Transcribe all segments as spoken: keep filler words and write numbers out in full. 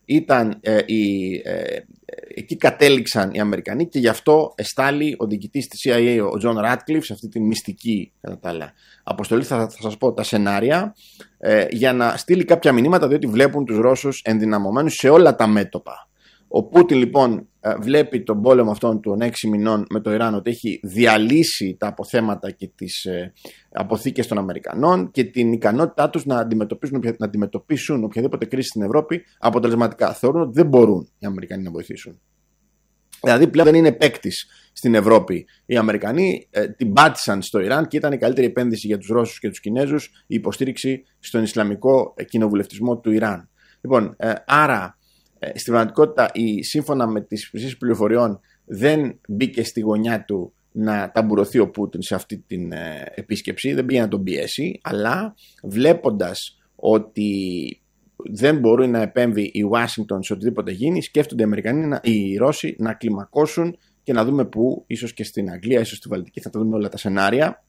ήταν ε, η, ε, εκεί κατέληξαν οι Αμερικανοί και γι' αυτό εστάλει ο διοικητής της σι άι έι, ο Τζον Ράτκλιφ, σε αυτή τη μυστική κατά τα άλλα αποστολή, θα, θα σας πω τα σενάρια, ε, για να στείλει κάποια μηνύματα, διότι βλέπουν τους Ρώσους ενδυναμωμένους σε όλα τα μέτωπα. Ο Πούτιν λοιπόν βλέπει τον πόλεμο αυτόν των έξι μηνών με το Ιράν ότι έχει διαλύσει τα αποθέματα και τις ε, αποθήκες των Αμερικανών και την ικανότητά τους να αντιμετωπίσουν, να αντιμετωπίσουν οποιαδήποτε κρίση στην Ευρώπη αποτελεσματικά. Θεωρούν ότι δεν μπορούν οι Αμερικανοί να βοηθήσουν. Δηλαδή πλέον δεν είναι παίκτης στην Ευρώπη. Οι Αμερικανοί ε, την πάτησαν στο Ιράν και ήταν η καλύτερη επένδυση για τους Ρώσους και τους Κινέζους η υποστήριξη στον Ισλαμικό κοινοβουλευτισμό του Ιράν. Λοιπόν, ε, άρα στην πραγματικότητα, η, σύμφωνα με τις υπηρεσίες πληροφοριών, δεν μπήκε στη γωνιά του να ταμπουρωθεί ο Πούτιν σε αυτή την ε, επίσκεψη, δεν πήγε να τον πιέσει, αλλά βλέποντας ότι δεν μπορεί να επέμβει η Ουάσιγκτον σε οτιδήποτε γίνει, σκέφτονται οι Αμερικανοί, οι Ρώσοι να κλιμακώσουν και να δούμε πού, ίσως και στην Αγγλία, ίσως στη Βαλτική, θα τα δούμε όλα τα σενάρια.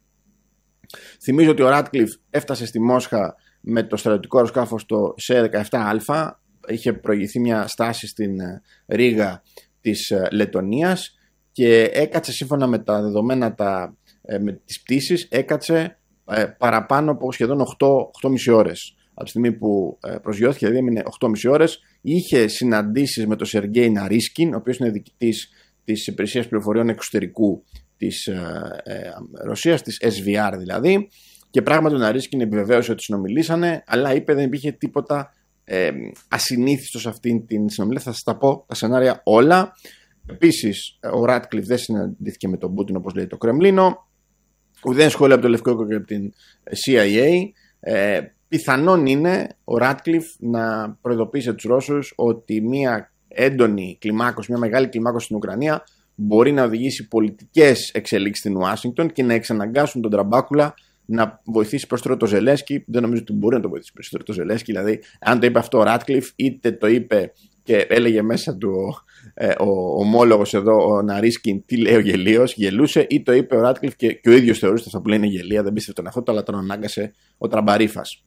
Θυμίζω ότι ο Ράτκλιφ έφτασε στη Μόσχα με το στρατιωτικό αεροσκάφος στο σι δεκαεπτά Α. Είχε προηγηθεί μια στάση στην Ρήγα της Λετονίας και έκατσε, σύμφωνα με τα δεδομένα τα, με τις πτήσεις, έκατσε παραπάνω από σχεδόν οκτώ και μισή ώρες. Από τη στιγμή που προσγειώθηκε, δηλαδή έμεινε οκτώ και μισή ώρες. Είχε συναντήσεις με τον Σεργέη Ναρίσκιν, ο οποίος είναι διοικητής της υπηρεσίας πληροφοριών εξωτερικού της ε, Ρωσίας, της ες βι αρ δηλαδή, και πράγματι ο Ναρίσκιν επιβεβαίωσε ότι συνομιλήσανε, αλλά είπε δεν υπήρχε τίποτα Ε, ασυνήθιστο σε αυτήν την συνομιλία. Θα σας τα πω τα σενάρια όλα. Επίσης, ο Ράτκλιφ δεν συναντήθηκε με τον Πούτιν όπως λέει το Κρεμλίνο, ουδέν σχόλιο από το Λευκό Οίκο και από την σι άι έι. Ε, πιθανόν είναι ο Ράτκλιφ να προειδοποιήσει τους Ρώσους ότι μια έντονη κλιμάκωση, μια μεγάλη κλιμάκωση στην Ουκρανία μπορεί να οδηγήσει πολιτικές εξελίξεις στην Ουάσιγκτον και να εξαναγκάσουν τον Τραμπάκουλα να βοηθήσει περισσότερο το Ζελένσκι. Δεν νομίζω ότι μπορεί να το βοηθήσει περισσότερο το Ζελένσκι. Δηλαδή, αν το είπε αυτό ο Ράτκλιφ, είτε το είπε και έλεγε μέσα του ε, ο ομόλογος εδώ, ο Ναρίσκιν, τι λέει ο γελίος, γελούσε, ή το είπε ο Ράτκλιφ και, και ο ίδιος θεωρούσε αυτά που λένε γελία, δεν πίστευε τον εαυτό του, αλλά τον ανάγκασε ο Τραμπαρίφας.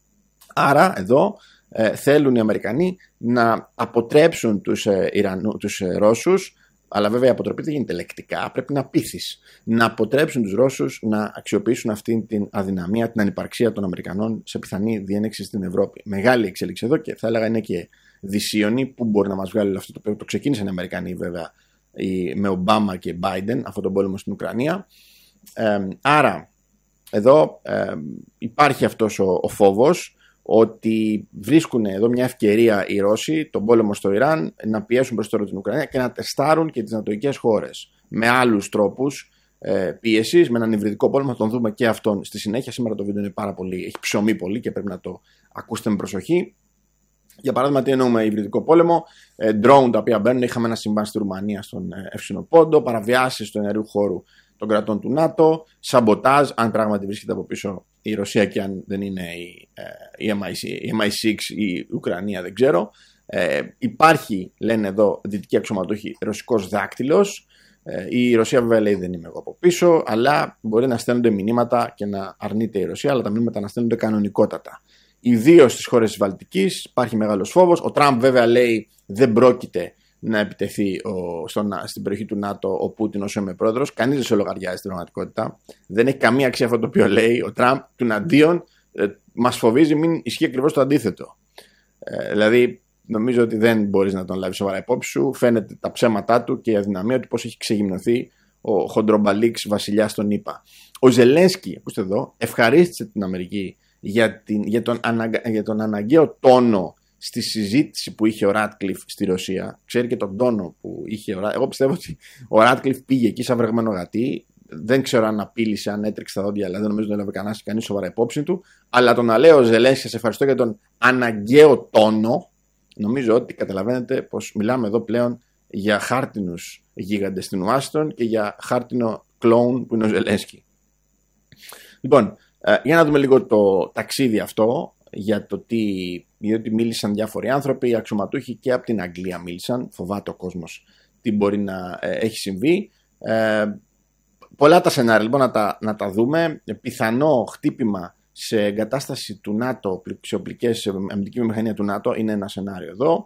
Άρα, εδώ ε, θέλουν οι Αμερικανοί να αποτρέψουν τους, ε, Ιρανού, τους ε, Ρώσους. Αλλά βέβαια η αποτροπή δεν γίνεται λεκτικά, πρέπει να πείθεις. Να αποτρέψουν τους Ρώσους να αξιοποιήσουν αυτή την αδυναμία, την ανυπαρξία των Αμερικανών σε πιθανή διένεξη στην Ευρώπη. Μεγάλη εξέλιξη εδώ και θα έλεγα είναι και δυσίωνη που μπορεί να μας βγάλει αυτό το οποίο το ξεκίνησαν οι Αμερικανοί βέβαια με Ομπάμα και Μπάιντεν, αυτόν τον πόλεμο στην Ουκρανία. Ε, άρα εδώ ε, υπάρχει αυτός ο, ο φόβος ότι βρίσκουν εδώ μια ευκαιρία οι Ρώσοι, τον πόλεμο στο Ιράν, να πιέσουν περισσότερο την Ουκρανία και να τεστάρουν και τις νατοικές χώρες με άλλους τρόπους ε, πίεσης, με έναν υβριδικό πόλεμο. Θα τον δούμε και αυτόν στη συνέχεια. Σήμερα το βίντεο είναι πάρα πολύ, έχει ψωμί πολύ και πρέπει να το ακούσετε με προσοχή. Για παράδειγμα, τι εννοούμε υβριδικό πόλεμο, ε, drone τα οποία μπαίνουν. Είχαμε ένα συμβάν στη Ρουμανία στον ε, Εύξηνο Πόντο, παραβιάσεις του εναερίου χώρου των κρατών του ΝΑΤΟ, σαμποτάζ, αν πράγματι βρίσκεται από πίσω η Ρωσία και αν δεν είναι η, η, εμ άι εξ ή η Ουκρανία, δεν ξέρω. Ε, υπάρχει, λένε εδώ, δυτικοί αξιωματούχοι, ρωσικός δάκτυλος. Ε, η Ρωσία βέβαια λέει δεν είμαι εγώ από πίσω, αλλά μπορεί να στέλνονται μηνύματα και να αρνείται η Ρωσία, αλλά τα μηνύματα να στέλνονται κανονικότατα. Ιδίως στις χώρες της Βαλτικής υπάρχει μεγάλος φόβος. Ο Τραμπ βέβαια λέει δεν πρόκειται να επιτεθεί ο, στον, στην περιοχή του ΝΑΤΟ ο Πούτιν όσο είμαι πρόεδρος. Κανείς δεν σε λογαριάζει στην πραγματικότητα. Δεν έχει καμία αξία αυτό το οποίο λέει ο Τραμπ. Τουναντίον ε, μας φοβίζει μην ισχύει ακριβώς το αντίθετο. Ε, δηλαδή νομίζω ότι δεν μπορείς να τον λάβεις σοβαρά υπόψη σου. Φαίνεται τα ψέματά του και η αδυναμία του πώς έχει ξεγυμνωθεί ο χοντρομπαλίξ βασιλιάς των ΗΠΑ. Ο Ζελένσκι, ακούστε εδώ, ευχαρίστησε την Αμερική για, την, για, τον, αναγκα, για τον αναγκαίο τόνο στη συζήτηση που είχε ο Ράτκλιφ στη Ρωσία. Ξέρει και τον τόνο που είχε ο Ράτκλιφ. Εγώ πιστεύω ότι ο Ράτκλιφ πήγε εκεί σαν βρεγμένο γατί. Δεν ξέρω αν απείλησε, αν έτρεξε τα δόντια, αλλά δεν νομίζω ότι έλαβε κανένα κανείς σοβαρά υπόψη του. Αλλά το να λέω ο Ζελένσκι, σε ευχαριστώ για τον αναγκαίο τόνο, νομίζω ότι καταλαβαίνετε πως μιλάμε εδώ πλέον για χάρτινους γίγαντες στην Ουάσιγκτον και για χάρτινο κλόουν που είναι ο Ζελένσκι. Λοιπόν, για να δούμε λίγο το ταξίδι αυτό, για το τι, γιατί μίλησαν διάφοροι άνθρωποι, οι αξιωματούχοι και από την Αγγλία μίλησαν, φοβάται ο κόσμος τι μπορεί να ε, έχει συμβεί. Ε, πολλά τα σενάρια λοιπόν να τα, να τα δούμε. Πιθανό χτύπημα σε εγκατάσταση του ΝΑΤΟ, σε οπλικές, σε αμυντική βιομηχανία του ΝΑΤΟ είναι ένα σενάριο εδώ.